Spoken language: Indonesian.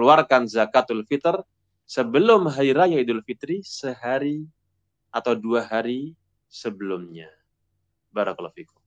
mengeluarkan zakatul fitr sebelum hari raya Idul Fitri sehari atau 2 hari sebelumnya. Barakallahu fikum.